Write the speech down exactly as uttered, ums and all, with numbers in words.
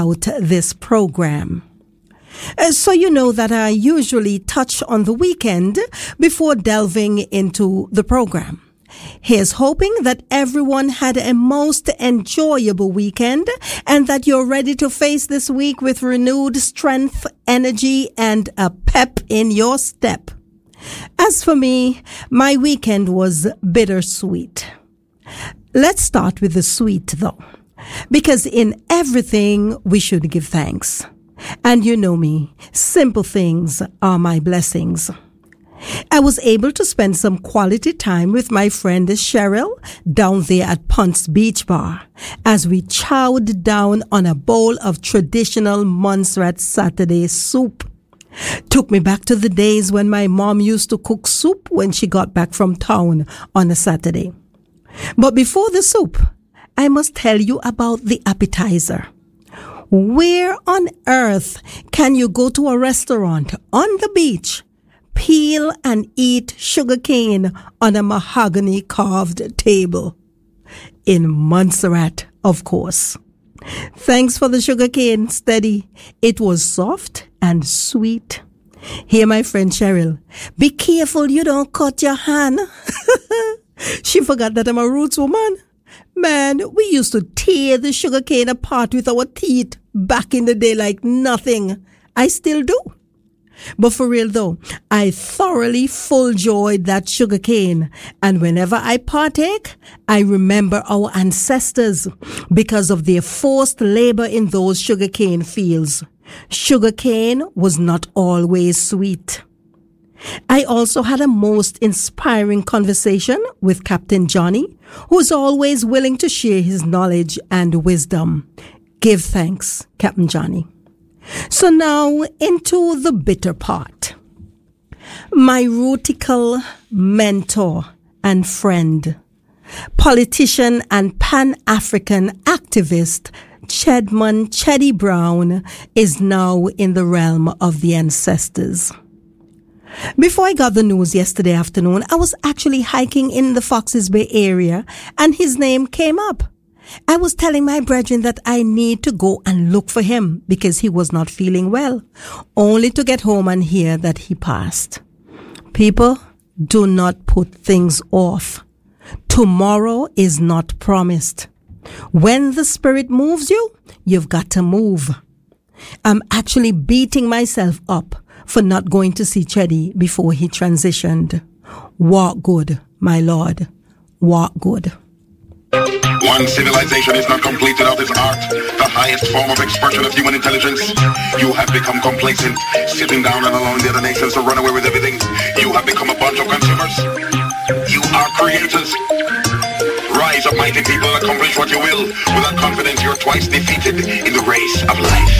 about this program. Uh, so you know that I usually touch on the weekend before delving into the program. Here's hoping that everyone had a most enjoyable weekend and that you're ready to face this week with renewed strength, energy, and a pep in your step. As for me, my weekend was bittersweet. Let's start with the sweet though, because in everything we should give thanks. And you know me, simple things are my blessings. I was able to spend some quality time with my friend Cheryl down there at Punt's Beach Bar as we chowed down on a bowl of traditional Montserrat Saturday soup. Took me back to the days when my mom used to cook soup when she got back from town on a Saturday. But before the soup, I must tell you about the appetizer. Where on earth can you go to a restaurant on the beach, peel and eat sugarcane on a mahogany carved table? In Montserrat, of course. Thanks for the sugarcane, Steady. It was soft and sweet. Here, my friend Cheryl, be careful you don't cut your hand. She forgot that I'm a roots woman. Man, we used to tear the sugarcane apart with our teeth back in the day like nothing. I still do. But for real though, I thoroughly full-joyed that sugarcane. And whenever I partake, I remember our ancestors because of their forced labor in those sugarcane fields. Sugarcane was not always sweet. I also had a most inspiring conversation with Captain Johnny, who's always willing to share his knowledge and wisdom. Give thanks, Captain Johnny. So now into the bitter part. My rootical mentor and friend, politician and Pan-African activist Chedman Cheddy Brown is now in the realm of the ancestors. Before I got the news yesterday afternoon, I was actually hiking in the Foxes Bay area and his name came up. I was telling my brethren that I need to go and look for him because he was not feeling well, only to get home and hear that he passed. People, do not put things off. Tomorrow is not promised. When the spirit moves you, you've got to move. I'm actually beating myself up for not going to see Cheddy before he transitioned. Walk good, my Lord. Walk good. One civilization is not complete without its art, the highest form of expression of human intelligence. You have become complacent, sitting down and allowing the other nations to run away with everything. You have become a bunch of consumers. You are creators. Rise up, mighty people, accomplish what you will. Without confidence, you're twice defeated in the race of life.